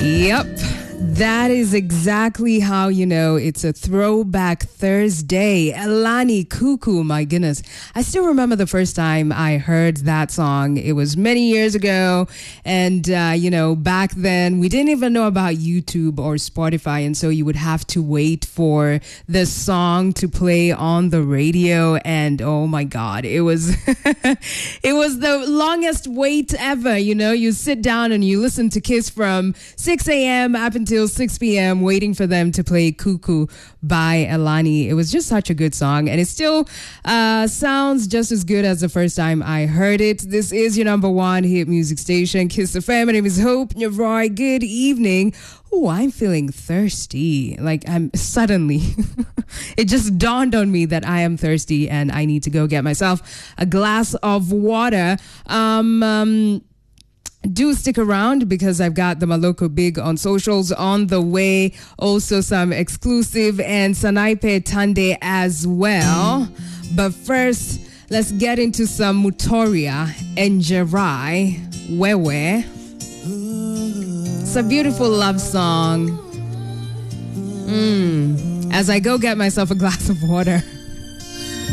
Yep. That is exactly how you know it's a throwback Thursday. Elani Cuckoo, my goodness. I still remember the first time I heard that song. It was many years ago. And, back then we didn't even know about YouTube or Spotify. And so you would have to wait for the song to play on the radio. And oh my God, it was, it was the longest wait ever. You know, you sit down and you listen to Kiss from 6 a.m. up until 6 p.m. waiting for them to play Cuckoo by Elani. It was just such a good song, and it still sounds just as good as the first time I heard it. This is your number one hit music station, Kiss FM. My name is Hope Nyavroy. Good evening. Oh, I'm feeling thirsty. Like I'm suddenly, it just dawned on me that I am thirsty and I need to go get myself a glass of water. Do stick around because I've got the Maloko Big on socials on the way. Also some exclusive and Sanaipe Tande as well. But first, let's get into some Mutoria and Jerai Wewe. It's a beautiful love song. As I go get myself a glass of water.